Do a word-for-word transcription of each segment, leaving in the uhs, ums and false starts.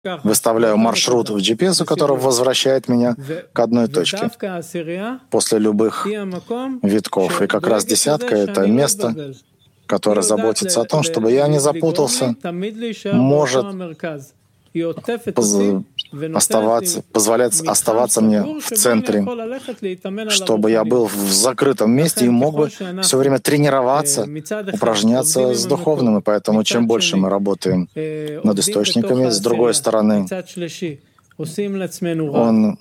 выставляю маршрут в джи пи эс, который возвращает меня к одной точке после любых витков. И как раз десятка — это место, которое заботится о том, чтобы я не запутался, может поз- оставаться, позволять оставаться мне в центре, чтобы я был в закрытом месте и мог бы все время тренироваться, упражняться с духовным. И поэтому чем больше мы работаем над источниками, с другой стороны, он,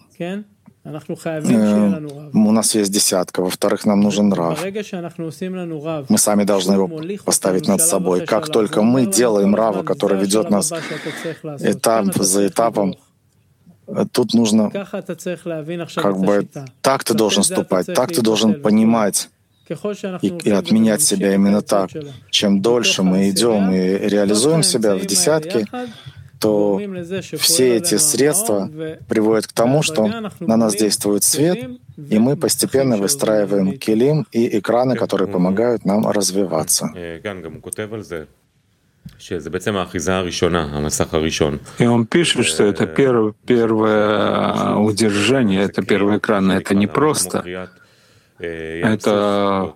э, у нас есть десятка, во-вторых, нам нужен рав. Мы сами должны его поставить над собой. Как только мы делаем рава, который ведет нас этап за этапом, тут нужно как бы так ты должен ступать, так ты должен понимать и, и отменять себя именно так. Чем дольше мы идем и реализуем себя в десятке, то все эти средства приводят к тому, что на нас действует свет, и мы постепенно выстраиваем килим и экраны, которые помогают нам развиваться. И он пишет, что это первое, первое удержание, это первый экран, это не просто. Это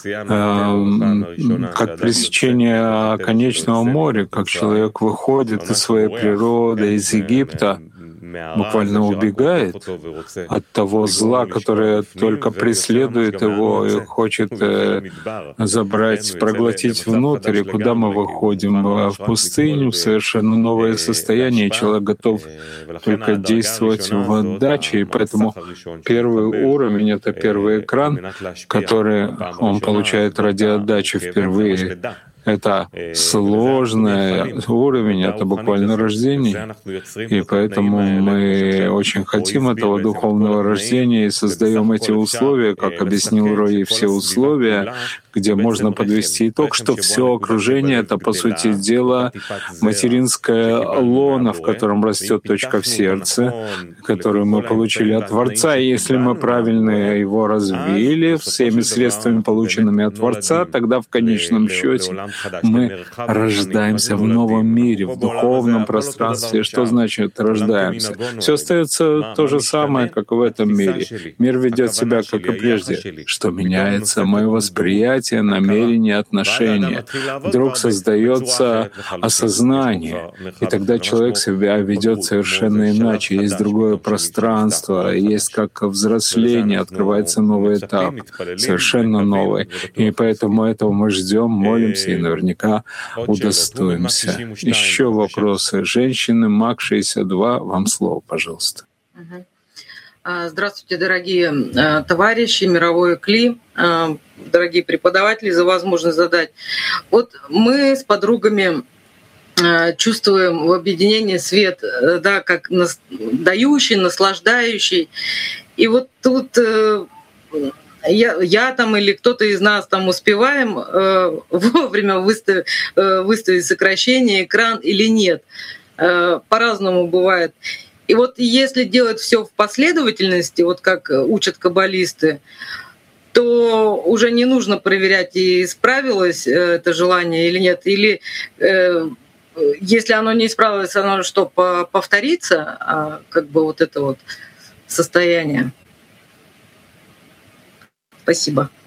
э, как пресечение конечного моря, как человек выходит из своей природы, из Египта, буквально убегает от того зла, которое только преследует его и хочет э, забрать, проглотить внутрь. И куда мы выходим? В пустыню, в совершенно новое состояние. Человек готов только действовать в отдаче. И поэтому первый уровень — это первый экран, который он получает ради отдачи впервые. Это сложный уровень, это буквально рождение. И поэтому мы очень хотим этого духовного рождения и создаем эти условия, как объяснил Рои, все условия, где можно подвести итог, что все окружение — это, по сути дела, материнская лона, в котором растет точка в сердце, которую мы получили от Творца. И если мы правильно его развили всеми средствами, полученными от Творца, тогда в конечном счете мы рождаемся в новом мире, в духовном пространстве. Что значит рождаемся? Все остается то же самое, как и в этом мире. Мир ведет себя, как и прежде. Что меняется? Мое восприятие, намерение, отношение. Вдруг создается осознание, и тогда человек себя ведет совершенно иначе. Есть другое пространство, есть как взросление, открывается новый этап, совершенно новый. И поэтому этого мы ждем, молимся и наверняка удостоимся. Еще вопросы. Женщины, МАК шестьдесят два, вам слово, пожалуйста. Здравствуйте, дорогие товарищи, мировой КЛИ, дорогие преподаватели, за возможность задать. Вот мы с подругами чувствуем в объединении свет, да, как дающий, наслаждающий. И вот тут Я, я там или кто-то из нас там успеваем э, вовремя выставить, э, выставить сокращение, экран или нет. Э, по-разному бывает. И вот если делать все в последовательности, вот как учат каббалисты, то уже не нужно проверять, и исправилось это желание или нет. Или э, если оно не исправилось, оно что, повторится, а, как бы вот это вот состояние. Спасибо.